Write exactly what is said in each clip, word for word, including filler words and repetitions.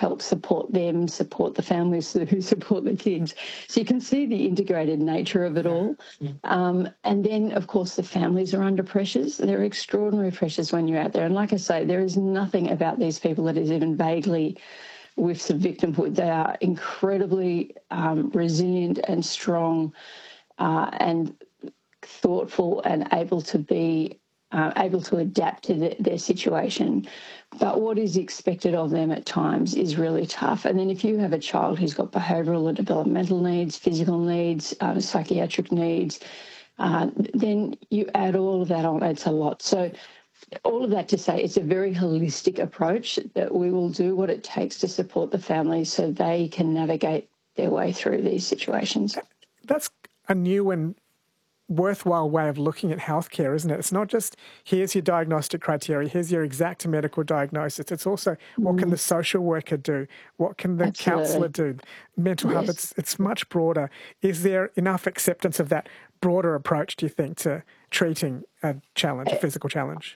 help support them, support the families who support the kids. So you can see the integrated nature of it all. Um, and then, of course, the families are under pressures. There are extraordinary pressures when you're out there. And like I say, there is nothing about these people that is even vaguely whiffs of victimhood. They are incredibly um, resilient and strong uh, and thoughtful and able to be uh, able to adapt to the, their situation. But what is expected of them at times is really tough. And then if you have a child who's got behavioural or developmental needs, physical needs, um, psychiatric needs, uh, then you add all of that on. It's a lot. So all of that to say it's a very holistic approach that we will do what it takes to support the families so they can navigate their way through these situations. That's a new and worthwhile way of looking at healthcare, isn't it? It's not just here's your diagnostic criteria, here's your exact medical diagnosis. It's also what mm. can the social worker do? What can the Absolutely. counsellor do? Mental yes. health, it's, it's much broader. Is there enough acceptance of that broader approach, do you think, to treating a challenge, a physical challenge?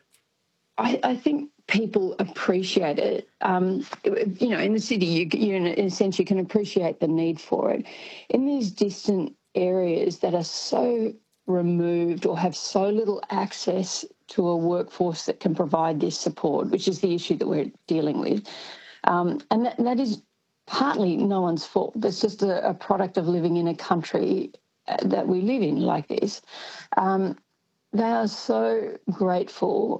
I, I think people appreciate it. Um, you know, in the city, you, you in a sense, you can appreciate the need for it. In these distant areas that are so removed or have so little access to a workforce that can provide this support, which is the issue that we're dealing with. Um, and that, that is partly no one's fault. That's just a, a product of living in a country that we live in like this. Um, they are so grateful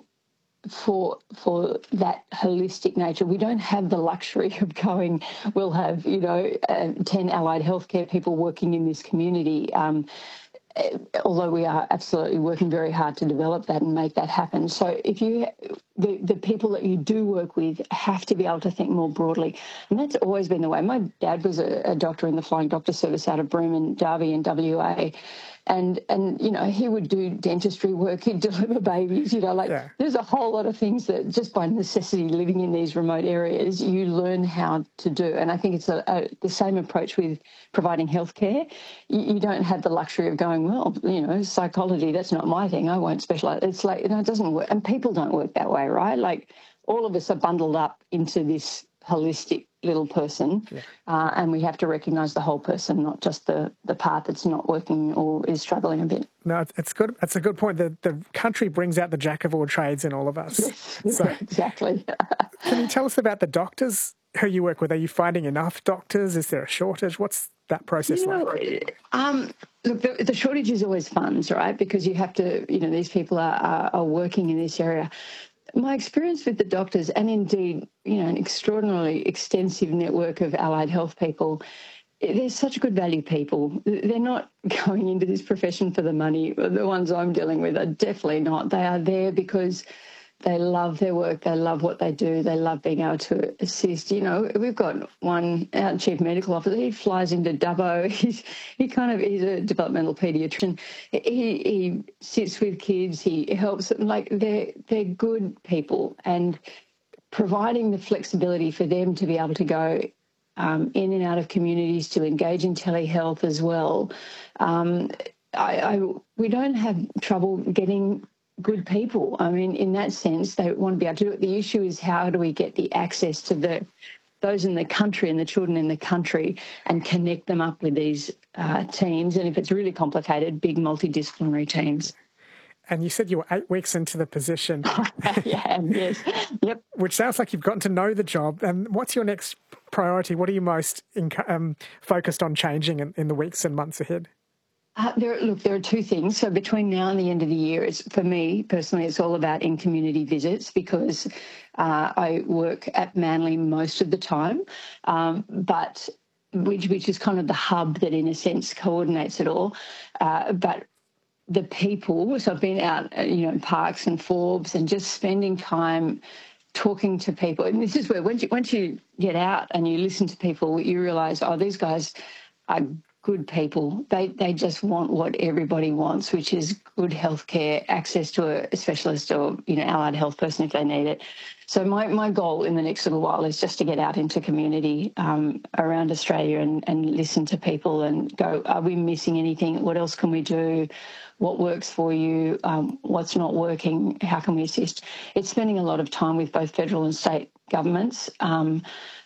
for for that holistic nature. We don't have the luxury of going, we'll have, you know, uh, ten allied healthcare people working in this community. Um, although we are absolutely working very hard to develop that and make that happen. So if you, the, the people that you do work with have to be able to think more broadly. And that's always been the way. My dad was a, a doctor in the Flying Doctor Service out of Broome and Derby in W A. And, and, you know, he would do dentistry work, he'd deliver babies, you know, like yeah. there's a whole lot of things that just by necessity living in these remote areas, you learn how to do. And I think it's a, a, the same approach with providing healthcare. You, you don't have the luxury of going, well, you know, psychology, that's not my thing, I won't specialise. It's like, you know, it doesn't work. And people don't work that way, right? Like all of us are bundled up into this holistic little person yeah. uh, and we have to recognise the whole person, not just the, the part that's not working or is struggling a bit. No, it's good. It's a good point. The, the country brings out the jack of all trades in all of us. Yes, so, exactly. Can you tell us about the doctors who you work with? Are you finding enough doctors? Is there a shortage? What's that process you know, like? Um, look, the, the shortage is always funds, right? Because you have to, you know, these people are, are, are working in this area. My experience with the doctors, and indeed, you know, an extraordinarily extensive network of allied health people, they're such good value people. They're not going into this profession for the money. The ones I'm dealing with are definitely not. They are there because they love their work. They love what they do. They love being able to assist. You know, we've got one, our chief medical officer, he flies into Dubbo. He's, he kind of, he's a developmental paediatrician. He, he sits with kids. He helps them. Like, they're, they're good people. And providing the flexibility for them to be able to go um, in and out of communities, to engage in telehealth as well. Um, I, I, we don't have trouble getting good people. I mean, in that sense, they want to be able to do it. The issue is how do we get the access to the those in the country and the children in the country and connect them up with these uh, teams. And if it's really complicated, big multidisciplinary teams. And you said you were eight weeks into the position. Yeah, yes. Yep. Which sounds like you've gotten to know the job. And what's your next priority? What are you most in, um, focused on changing in, in the weeks and months ahead? Uh, there, look, there are two things. So between now and the end of the year, it's, for me personally, it's all about in-community visits because uh, I work at Manly most of the time, um, but which, which is kind of the hub that, in a sense, coordinates it all. Uh, but the people, so I've been out, you know, in parks and Forbes and just spending time talking to people. And this is where once you, once you get out and you listen to people, you realise, oh, these guys are good people. They they just want what everybody wants, which is good healthcare, access to a specialist or, you know, allied health person if they need it. So my, my goal in the next little while is just to get out into community um, around Australia and, and listen to people and go, are we missing anything? What else can we do? What works for you? Um, what's not working? How can we assist? It's spending a lot of time with both federal and state governments. Um,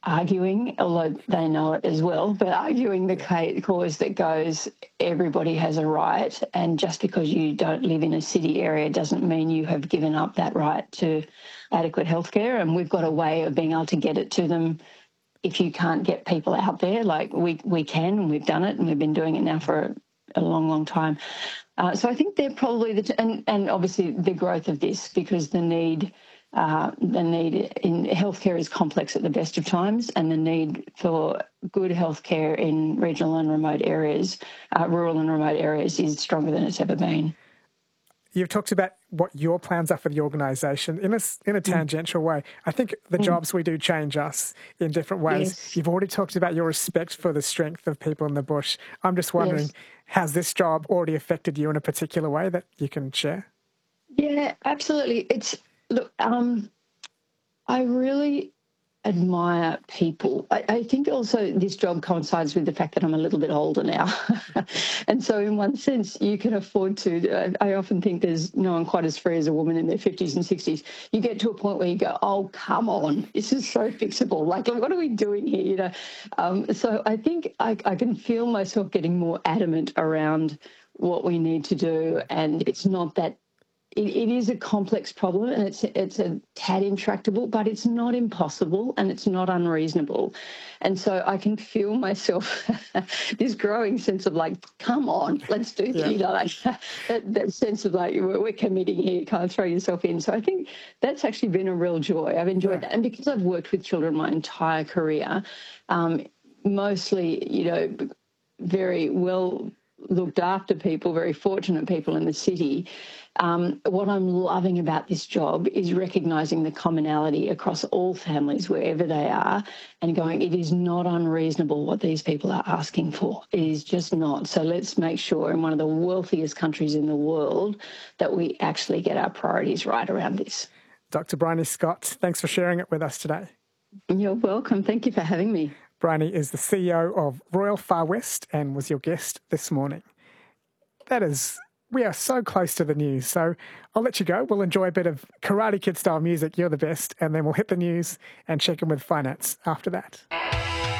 arguing, although they know it as well, but arguing the cause that goes, everybody has a right, and just because you don't live in a city area doesn't mean you have given up that right to adequate healthcare, and we've got a way of being able to get it to them if you can't get people out there. Like we, we can, and we've done it, and we've been doing it now for a long, long time. Uh, so I think they're probably the, t- and, and obviously the growth of this, because the need Uh, the need in healthcare is complex at the best of times, and the need for good healthcare in regional and remote areas, uh, rural and remote areas, is stronger than it's ever been. You've talked about what your plans are for the organisation in a, in a tangential mm. way. I think the mm. jobs we do change us in different ways. Yes. You've already talked about your respect for the strength of people in the bush. I'm just wondering, yes. has this job already affected you in a particular way that you can share? Yeah, absolutely. It's Look, um, I really admire people. I, I think also this job coincides with the fact that I'm a little bit older now. And so in one sense, you can afford to, uh, I often think there's no one quite as free as a woman in their fifties and sixties. You get to a point where you go, oh, come on, this is so fixable. Like, what are we doing here? You know. Um, so I think I, I can feel myself getting more adamant around what we need to do. And it's not that It, it is a complex problem, and it's it's a tad intractable, but it's not impossible, and it's not unreasonable. And so I can feel myself this growing sense of like, come on, let's do yeah. you know, like that, that sense of like we're, we're committing here, kind of throw yourself in. So I think that's actually been a real joy. I've enjoyed yeah. that, and because I've worked with children my entire career, um, mostly you know very well looked after people, very fortunate people in the city. Um, what I'm loving about this job is recognising the commonality across all families, wherever they are, and going, it is not unreasonable what these people are asking for. It is just not. So let's make sure in one of the wealthiest countries in the world that we actually get our priorities right around this. Doctor Bryony Scott, thanks for sharing it with us today. You're welcome. Thank you for having me. Bryony is the C E O of Royal Far West and was your guest this morning. That is... We are so close to the news, so I'll let you go. We'll enjoy a bit of Karate Kid style music, You're the Best, and then we'll hit the news and check in with finance after that.